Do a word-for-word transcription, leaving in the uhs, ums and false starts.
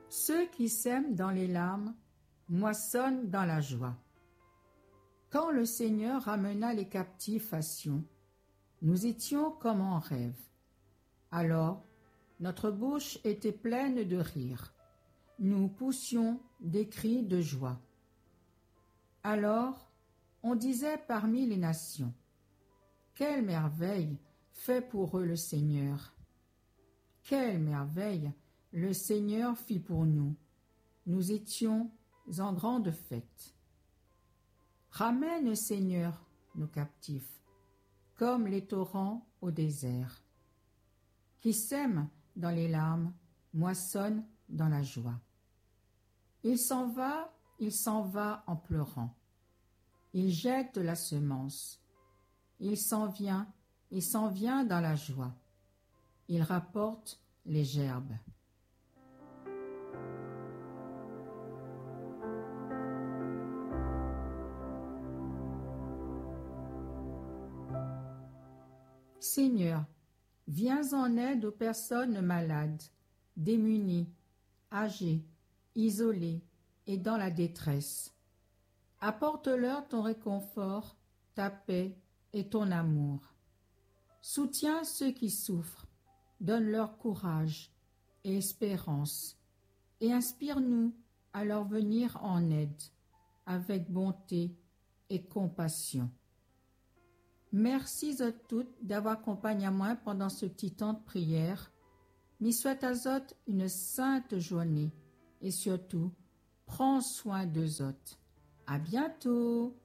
Ceux qui sèment dans les larmes moissonnent dans la joie. Quand le Seigneur ramena les captifs à Sion, nous étions comme en rêve. Alors, notre bouche était pleine de rire. Nous poussions des cris de joie. Alors, on disait parmi les nations, « Quelle merveille fait pour eux le Seigneur! Quelle merveille le Seigneur fit pour nous! Nous étions en grande fête. » Ramène, Seigneur, nos captifs, comme les torrents au désert. Qui sème dans les larmes, moissonne dans la joie. Il s'en va, il s'en va en pleurant. Il jette la semence. Il s'en vient, il s'en vient dans la joie. Il rapporte les gerbes. Seigneur, viens en aide aux personnes malades, démunies, âgées, isolées et dans la détresse. Apporte-leur ton réconfort, ta paix et ton amour. Soutiens ceux qui souffrent, donne-leur courage et espérance, et inspire-nous à leur venir en aide, avec bonté et compassion. Merci à toutes d'avoir accompagné à moi pendant ce petit temps de prière. Mais souhaite à Zot une sainte journée et surtout, prends soin de Zot. À bientôt!